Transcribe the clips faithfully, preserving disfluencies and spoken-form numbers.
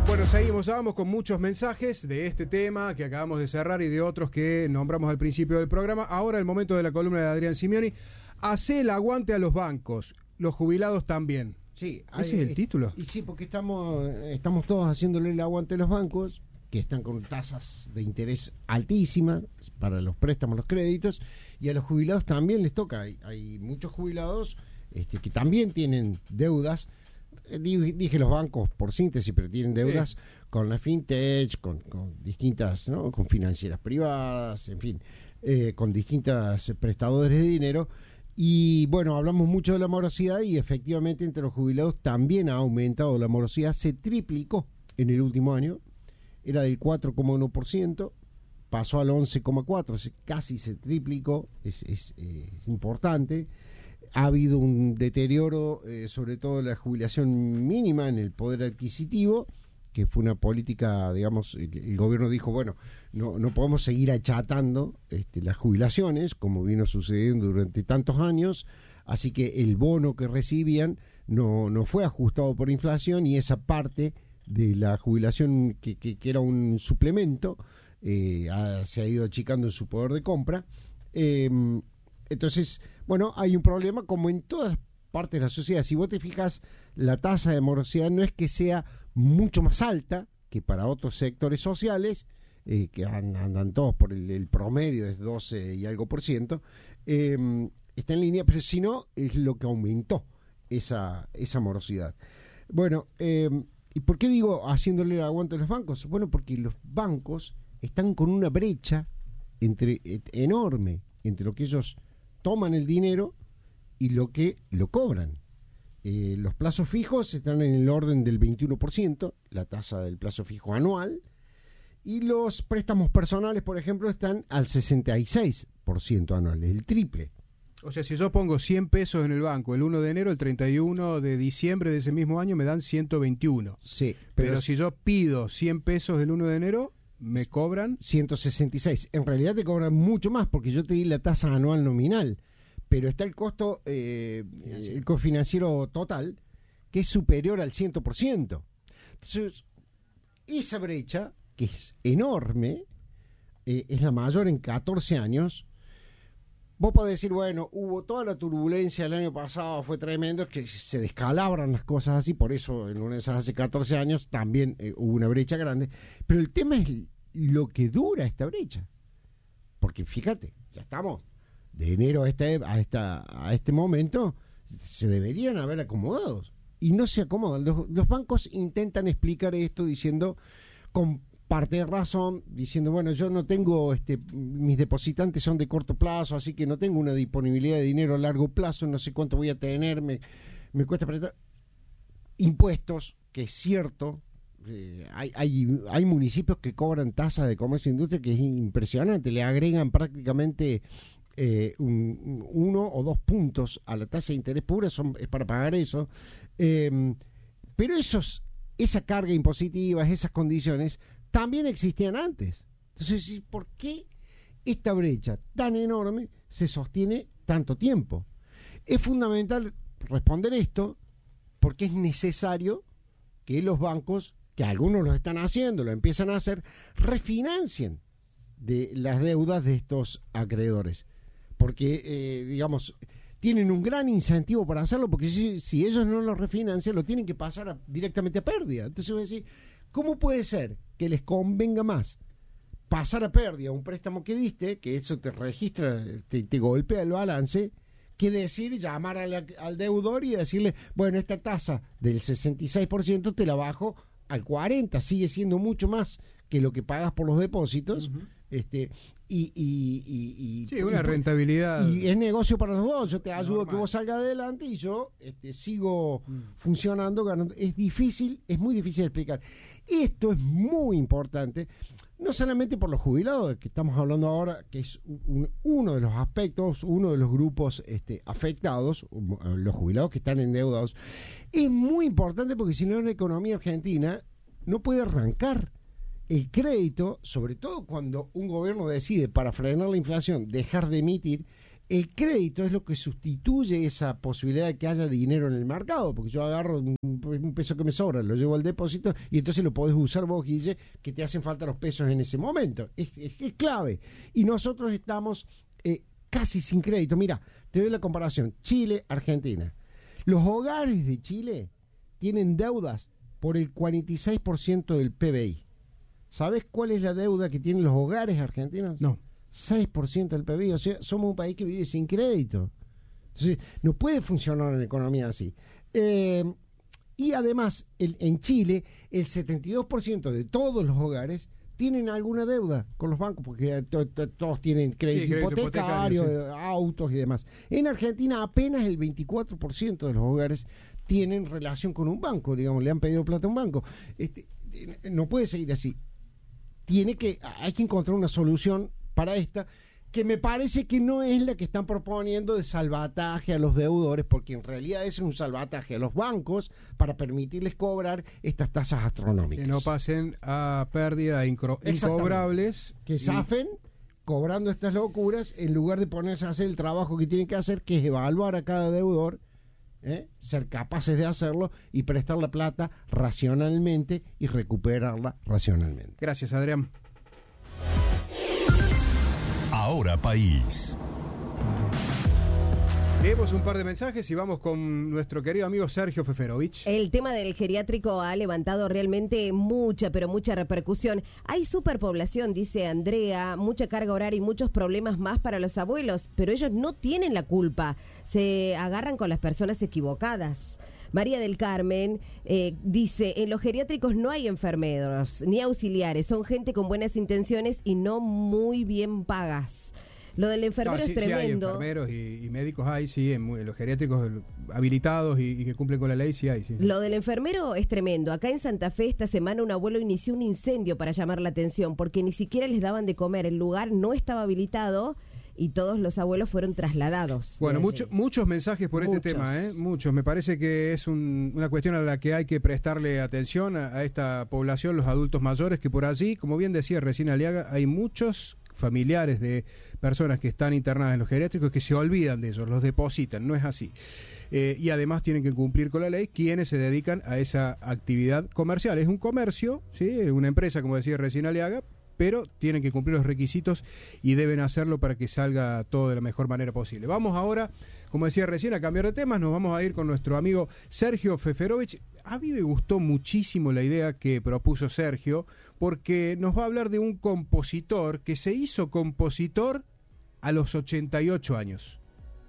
Bueno, seguimos, ya vamos con muchos mensajes de este tema que acabamos de cerrar y de otros que nombramos al principio del programa. Ahora el momento de la columna de Adrián Simioni. Hace el aguante a los bancos, los jubilados también. Sí, ¿Ese hay, es el título? Y sí, porque estamos, estamos todos haciéndole el aguante a los bancos, que están con tasas de interés altísimas para los préstamos, los créditos, y a los jubilados también les toca. Hay, hay muchos jubilados este, que también tienen deudas. Dije, dije los bancos por síntesis, pero tienen deudas sí. con la fintech, con, con distintas, ¿no? Con financieras privadas, en fin, eh, con distintas prestadores de dinero. Y bueno, hablamos mucho de la morosidad y efectivamente entre los jubilados también ha aumentado la morosidad, se triplicó en el último año, era del cuatro coma uno por ciento, pasó al once coma cuatro por ciento, casi se triplicó, es, es, es importante. Ha habido un deterioro, eh, sobre todo la jubilación mínima en el poder adquisitivo, que fue una política, digamos, el, el gobierno dijo, bueno, no, no podemos seguir achatando este, las jubilaciones, como vino sucediendo durante tantos años, así que el bono que recibían no, no fue ajustado por inflación y esa parte de la jubilación que, que, que era un suplemento, eh, ha, se ha ido achicando en su poder de compra. Eh, entonces, bueno, hay un problema como en todas partes de la sociedad. Si vos te fijas, la tasa de morosidad no es que sea mucho más alta que para otros sectores sociales, eh, que andan, andan todos por el, el promedio, es doce y algo por ciento, eh, está en línea, pero si no, es lo que aumentó esa, esa morosidad. Bueno, eh, ¿y por qué digo haciéndole el aguante a los bancos? Bueno, porque los bancos están con una brecha entre eh, enorme entre lo que ellos toman el dinero y lo que lo cobran. Eh, los plazos fijos están en el orden del veintiuno por ciento, la tasa del plazo fijo anual, y los préstamos personales, por ejemplo, están al sesenta y seis por ciento anual, el triple. O sea, si yo pongo cien pesos en el banco el uno de enero, el treinta y uno de diciembre de ese mismo año me dan ciento veintiuno. Sí, pero, pero si yo pido cien pesos el uno de enero, me cobran ciento sesenta y seis. En realidad te cobran mucho más porque yo te di la tasa anual nominal, pero está el costo eh, el cofinanciero total, que es superior al cien por ciento. Entonces, esa brecha, que es enorme, eh, es la mayor en catorce años. Vos podés decir, bueno, hubo toda la turbulencia el año pasado, fue tremendo, es que se descalabran las cosas así, por eso en una de esas hace catorce años también eh, hubo una brecha grande, pero el tema es lo que dura esta brecha, porque fíjate, ya estamos de enero a, este, a, esta, a este momento, se deberían haber acomodado, y no se acomodan. Los, los bancos intentan explicar esto diciendo, con parte de razón, diciendo, bueno, yo no tengo, este, mis depositantes son de corto plazo, así que no tengo una disponibilidad de dinero a largo plazo, no sé cuánto voy a tener, me, me cuesta apretar. Impuestos, que es cierto, eh, hay, hay, hay municipios que cobran tasas de comercio e industria que es impresionante, le agregan prácticamente eh, un, uno o dos puntos a la tasa de interés pura, son, es para pagar eso, eh, pero esos, esa carga impositiva, esas condiciones, también existían antes. Entonces, ¿por qué esta brecha tan enorme se sostiene tanto tiempo? Es fundamental responder esto porque es necesario que los bancos, que algunos lo están haciendo, lo empiezan a hacer, refinancien de las deudas de estos acreedores. Porque, eh, digamos, tienen un gran incentivo para hacerlo, porque si, si ellos no lo refinancian, lo tienen que pasar a, directamente a pérdida. Entonces voy a decir, ¿cómo puede ser que les convenga más pasar a pérdida un préstamo que diste, que eso te registra, te, te golpea el balance, que decir, llamar al, al deudor y decirle, bueno, esta tasa del sesenta y seis por ciento te la bajo al cuarenta por ciento, sigue siendo mucho más que lo que pagas por los depósitos, uh-huh. este y, y, y, y sí, una y, rentabilidad y es negocio para los dos, yo te ayudo normal. A que vos salgas adelante y yo este, sigo mm. funcionando, ganando. Es difícil, es muy difícil de explicar. Esto es muy importante, no solamente por los jubilados, que estamos hablando ahora, que es un, uno de los aspectos, uno de los grupos este, afectados, los jubilados que están endeudados. Es muy importante porque si no, la economía argentina no puede arrancar. El crédito, sobre todo cuando un gobierno decide, para frenar la inflación, dejar de emitir, El crédito es lo que sustituye esa posibilidad de que haya dinero en el mercado, porque yo agarro un, un peso que me sobra, lo llevo al depósito y entonces lo podés usar vos, Guille, que te hacen falta los pesos en ese momento. Es, es, es clave. Y nosotros estamos eh, casi sin crédito. Mira, te doy la comparación. Chile, Argentina. Los hogares de Chile tienen deudas por el cuarenta y seis por ciento del P B I. ¿Sabes cuál es la deuda que tienen los hogares argentinos? No. seis por ciento del P B I, o sea, somos un país que vive sin crédito. Entonces, no puede funcionar una economía así. Eh, y además, el, en Chile, el setenta y dos por ciento de todos los hogares tienen alguna deuda con los bancos, porque to, to, todos tienen crédito, sí, crédito hipotecario, hipotecario sí. autos y demás. En Argentina, apenas el veinticuatro por ciento de los hogares tienen relación con un banco, digamos, le han pedido plata a un banco. Este, no puede seguir así. Tiene que, hay que encontrar una solución para esta, que me parece que no es la que están proponiendo de salvataje a los deudores, porque en realidad es un salvataje a los bancos para permitirles cobrar estas tasas astronómicas. Que no pasen a pérdida incro- incobrables. Que zafen y... cobrando estas locuras en lugar de ponerse a hacer el trabajo que tienen que hacer, que es evaluar a cada deudor, ¿eh? ser capaces de hacerlo y prestar la plata racionalmente y recuperarla racionalmente. Gracias, Adrián. Ahora País. Leemos un par de mensajes y vamos con nuestro querido amigo Sergio Feferovich. El tema del geriátrico ha levantado realmente mucha, pero mucha repercusión. Hay superpoblación, dice Andrea, mucha carga horaria y muchos problemas más para los abuelos, pero ellos no tienen la culpa. Se agarran con las personas equivocadas. María del Carmen eh, dice, en los geriátricos no hay enfermeros ni auxiliares, son gente con buenas intenciones y no muy bien pagas. Lo del enfermero no, sí, es tremendo. Sí hay enfermeros y, y médicos hay, sí, en, en los geriátricos habilitados y, y que cumplen con la ley, sí hay. Sí. Lo del enfermero es tremendo. Acá en Santa Fe esta semana un abuelo inició un incendio para llamar la atención porque ni siquiera les daban de comer. El lugar no estaba habilitado y todos los abuelos fueron trasladados. Bueno, mucho, muchos mensajes por muchos. este tema, ¿eh? Muchos. Me parece que es un, una cuestión a la que hay que prestarle atención a, a esta población, los adultos mayores, que por allí, como bien decía recién Aliaga, hay muchos familiares de personas que están internadas en los geriátricos que se olvidan de ellos, los depositan, no es así. Eh, y además tienen que cumplir con la ley quienes se dedican a esa actividad comercial. Es un comercio, ¿sí? Una empresa, como decía recién Aliaga, pero tienen que cumplir los requisitos y deben hacerlo para que salga todo de la mejor manera posible. Vamos ahora, como decía recién, a cambiar de temas. Nos vamos a ir con nuestro amigo Sergio Feferovich. A mí me gustó muchísimo la idea que propuso Sergio, porque nos va a hablar de un compositor que se hizo compositor a los ochenta y ocho años.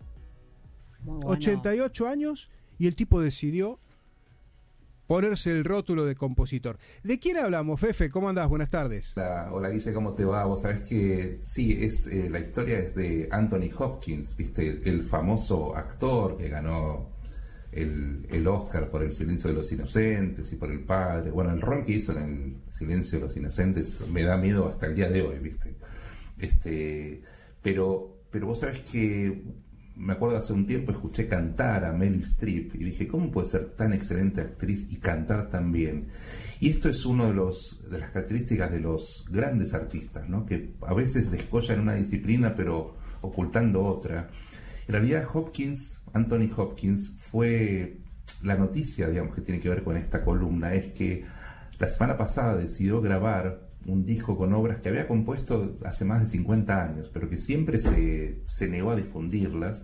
Muy bueno. ochenta y ocho años y el tipo decidió ponerse el rótulo de compositor. ¿De quién hablamos, Fefe? ¿Cómo andás? Buenas tardes. Hola, hola Guille, ¿cómo te va? Vos sabés que sí, es eh, la historia es de Anthony Hopkins, ¿viste? El, el famoso actor que ganó el, el Oscar por El silencio de los inocentes y por El padre. Bueno, el rol que hizo en El silencio de los inocentes me da miedo hasta el día de hoy, ¿viste? Este, pero, pero vos sabés que me acuerdo hace un tiempo escuché cantar a Meryl Streep y dije, ¿cómo puede ser tan excelente actriz y cantar tan bien? Y esto es uno de los de las características de los grandes artistas, ¿no? Que a veces descollan una disciplina pero ocultando otra. En realidad Hopkins, Anthony Hopkins, fue la noticia, digamos, que tiene que ver con esta columna, es que la semana pasada decidió grabar un disco con obras que había compuesto hace más de cincuenta años, pero que siempre se, se negó a difundirlas.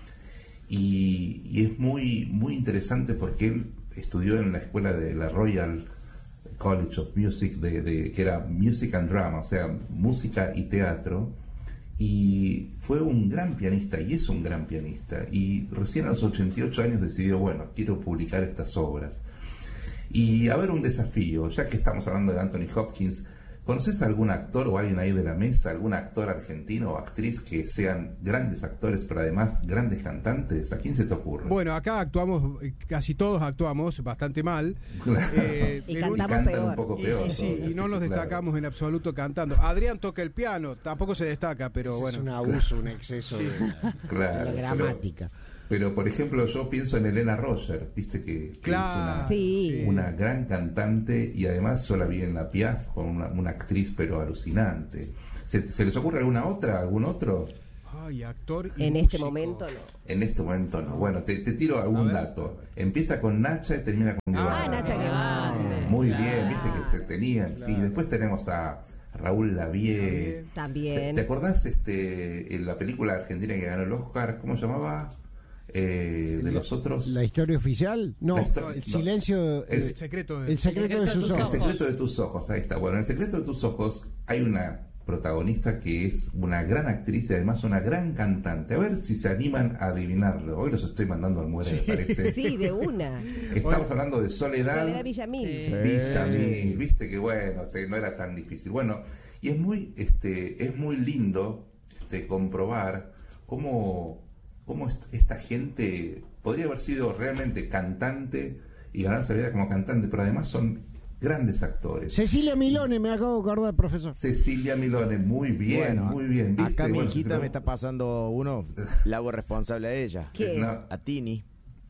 Y, y es muy, muy interesante porque él estudió en la escuela de la Royal College of Music, de, de, que era Music and Drama, o sea, música y teatro, y fue un gran pianista, y es un gran pianista, y recién a los ochenta y ocho años decidió, bueno, quiero publicar estas obras. Y a ver, un desafío, ya que estamos hablando de Anthony Hopkins, ¿conoces a algún actor o alguien ahí de la mesa, algún actor argentino o actriz que sean grandes actores, pero además grandes cantantes? ¿A quién se te ocurre? Bueno, acá actuamos, casi todos actuamos bastante mal. Claro. Eh, y cantamos cantan peor. un poco peor. Y, y, sí, y no nos claro. destacamos en absoluto cantando. Adrián toca el piano, tampoco se destaca, pero Ese bueno. Es un abuso, un exceso de, Claro, de la gramática. Pero, pero, por ejemplo, yo pienso en Elena Roger, viste que, que Claro. es una, Sí. una gran cantante, y además yo la vi en la Piaf con una, una actriz pero alucinante. ¿Se, ¿Se les ocurre alguna otra, algún otro? Ay, actor y En este músico. momento no. En este momento no. Bueno, te, te tiro algún ver. dato. Empieza con Nacha y termina con Guevara. Ah, Nacha Guevara. Muy bien, viste que se tenían. Sí, después tenemos a Raúl Lavie. También. ¿Te, te acordás este, en la película argentina que ganó el Oscar? ¿Cómo se llamaba? Eh, de los otros. ¿La historia oficial? No, La histo- el no. silencio. El El, secreto de- el secreto de sus El ojos. secreto de tus ojos, ahí está. Bueno, en el secreto de tus ojos hay una protagonista que es una gran actriz y además una gran cantante. A ver si se animan a adivinarlo. Hoy los estoy mandando al muere, me parece. Sí, de una. Estamos hablando de Soledad, Soledad Villamil. Sí. Villamil. Viste que bueno, este, no era tan difícil. Bueno, y es muy, este, es muy lindo este, comprobar cómo, cómo est- esta gente podría haber sido realmente cantante y ganarse la vida como cantante, pero además son grandes actores. Cecilia Milone, me acabo de acordar, profesor. Cecilia Milone, muy bien, Bueno, muy bien. ¿viste? acá mi Bueno, hijita se- me está pasando uno, la hago responsable a ella. ¿Qué? No, A Tini.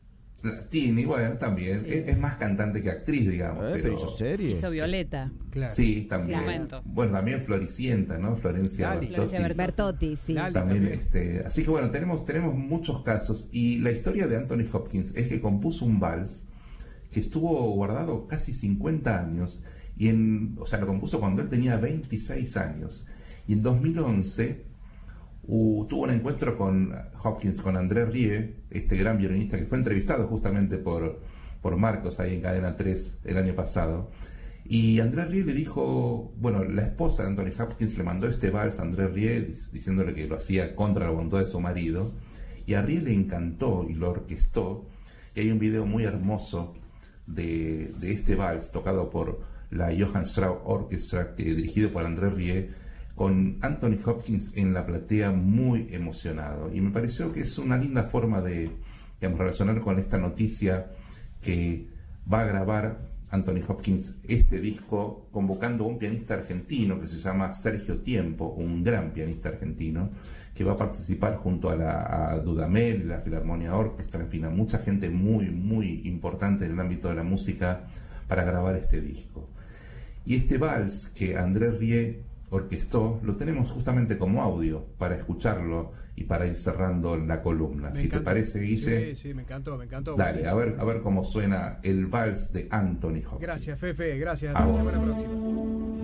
Tini, bueno, también. Sí. Es, es más cantante que actriz, digamos. Eh, pero pero hizo serie. Hizo Violeta. Claro. Sí, también. Momento. Bueno, también Floricienta, ¿no? Florencia Lali. Bertotti. Florencia Bertotti. Bertotti, sí. Lali. También, También. este, así que bueno, tenemos, tenemos muchos casos. Y la historia de Anthony Hopkins es que compuso un vals que estuvo guardado casi cincuenta años. Y en, o sea, lo compuso cuando él tenía veintiséis años. Y en dos mil once uh, tuvo un encuentro con Hopkins, con André Rie, este gran violinista que fue entrevistado justamente por, por Marcos ahí en Cadena tres el año pasado. Y André Rie le dijo, bueno, la esposa de Anthony Hopkins le mandó este vals a André Rie diciéndole que lo hacía contra la voluntad de su marido. Y a Rie le encantó y lo orquestó. Y hay un video muy hermoso de, de este vals tocado por la Johann Strauss Orchestra, que, dirigido por André Rie, con Anthony Hopkins en la platea muy emocionado. Y me pareció que es una linda forma de, digamos, relacionar con esta noticia que va a grabar Anthony Hopkins este disco convocando a un pianista argentino que se llama Sergio Tiempo, un gran pianista argentino, que va a participar junto a, la, a Dudamel, la Filarmonia Orquestra, en fin, a mucha gente muy, muy importante en el ámbito de la música para grabar este disco. Y este vals que André Rie orquestó, lo tenemos justamente como audio para escucharlo y para ir cerrando la columna. Me Si encanta. te parece, Guille, Sí, sí, me encantó, me encantó. dale, a ver, Buenísimo. a ver cómo suena el vals de Anthony Hopkins. Gracias, Fefe, gracias. A Hasta la vos. semana próxima.